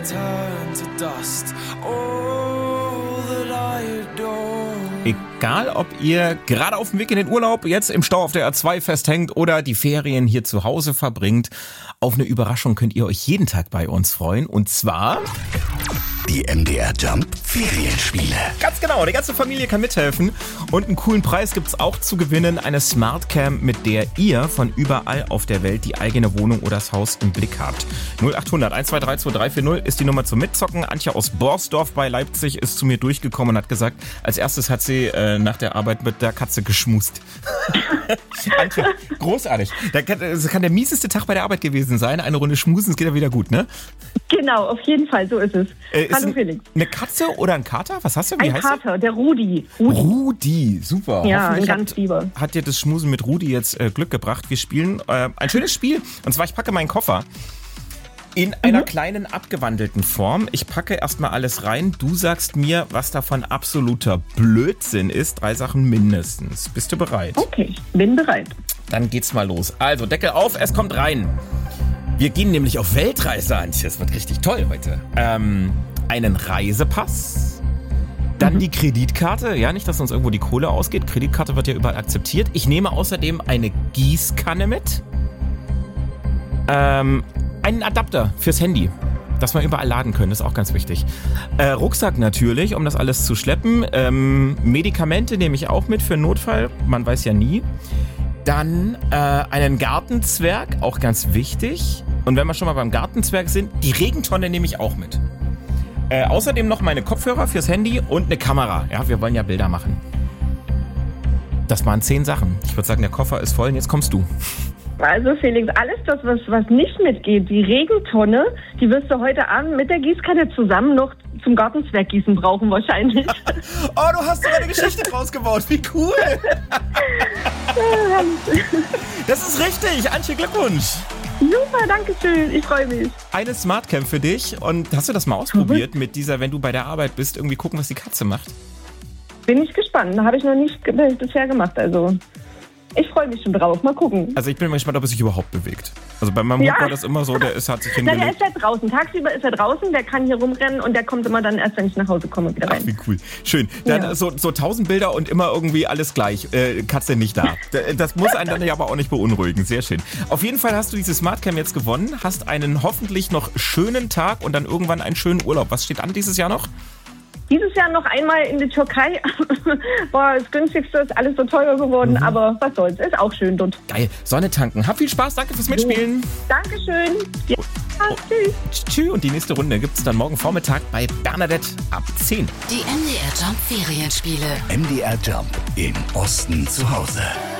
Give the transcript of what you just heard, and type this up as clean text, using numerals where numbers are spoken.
turn to dust. All that I adore. Egal, ob ihr gerade auf dem Weg in den Urlaub, jetzt im Stau auf der A2 festhängt oder die Ferien hier zu Hause verbringt, auf eine Überraschung könnt ihr euch jeden Tag bei uns freuen. Und zwar die MDR Jump Ferienspiele. ganz genau, die ganze Familie kann mithelfen. Und einen coolen Preis gibt's auch zu gewinnen. Eine Smartcam, mit der ihr von überall auf der Welt die eigene Wohnung oder das Haus im Blick habt. 0800 123 2340 ist die Nummer zum Mitzocken. Antje aus Borsdorf bei Leipzig ist zu mir durchgekommen und hat gesagt, als erstes hat sie nach der Arbeit mit der Katze geschmust. Antje, großartig. Das kann der mieseste Tag bei der Arbeit gewesen sein. Eine Runde schmusen, es geht ja wieder gut, ne? Genau, auf jeden Fall, so ist es. Hallo Felix. Eine Katze oder ein Kater? Was hast du? Wie Ein heißt Kater, der Rudi. Rudi, super. Ja, Hoffentlich ganz lieber. hat dir das Schmusen mit Rudi jetzt Glück gebracht. Wir spielen ein schönes Spiel. Und zwar, ich packe meinen Koffer in einer kleinen abgewandelten Form. Ich packe erstmal alles rein. Du sagst mir, was davon absoluter Blödsinn ist. 3 Sachen mindestens. Bist du bereit? Okay, bin bereit. Dann geht's mal los. Also, Deckel auf, es kommt rein. Wir gehen nämlich auf Weltreise, Antje. Das wird richtig toll heute. Einen Reisepass. Dann die Kreditkarte. Ja, nicht, dass uns irgendwo die Kohle ausgeht. Kreditkarte wird ja überall akzeptiert. Ich nehme außerdem eine Gießkanne mit. Einen Adapter fürs Handy, dass wir überall laden können, ist auch ganz wichtig. Rucksack natürlich, um das alles zu schleppen. Medikamente nehme ich auch mit für Notfall, man weiß ja nie. Dann einen Gartenzwerg, auch ganz wichtig. Und wenn wir schon mal beim Gartenzwerg sind, die Regentonne nehme ich auch mit. Außerdem noch meine Kopfhörer fürs Handy und eine Kamera. Ja, wir wollen ja Bilder machen. Das waren 10 Sachen. Ich würde sagen, der Koffer ist voll und jetzt kommst du. Also Felix, alles das, was nicht mitgeht, die Regentonne, die wirst du heute Abend mit der Gießkanne zusammen noch zum Gartenzwerggießen brauchen wahrscheinlich. Oh, du hast sogar eine Geschichte draus gebaut. Wie cool. Das ist richtig. Antje, Glückwunsch. Super, danke schön. Ich freue mich. Eine Smartcam für dich. Und hast du das mal ausprobiert mit dieser, wenn du bei der Arbeit bist, irgendwie gucken, was die Katze macht? Bin ich gespannt. Habe ich noch nicht bisher gemacht. Also ich freue mich schon drauf. Mal gucken. Also ich bin mal gespannt, ob es sich überhaupt bewegt. Also bei meinem Hund war das immer so, hat sich hingelegt. Der ist ja draußen. Tagsüber ist er draußen, der kann hier rumrennen und der kommt immer dann erst, wenn ich nach Hause komme, wieder rein. Ach, wie cool. Schön. Dann so 1000 Bilder und immer irgendwie alles gleich. Katze nicht da. Das muss einen dann ja aber auch nicht beunruhigen. Sehr schön. Auf jeden Fall hast du diese Smartcam jetzt gewonnen, hast einen hoffentlich noch schönen Tag und dann irgendwann einen schönen Urlaub. Was steht an dieses Jahr noch? Dieses Jahr noch einmal in die Türkei. Boah, das Günstigste ist alles so teuer geworden, aber was soll's, ist auch schön dort. Geil, Sonne tanken. Hab viel Spaß, danke fürs Mitspielen. Dankeschön. Ja, tschüss. Tschüss. Und die nächste Runde gibt's dann morgen Vormittag bei Bernadette ab 10. Die MDR Jump Ferienspiele. MDR Jump im Osten zu Hause.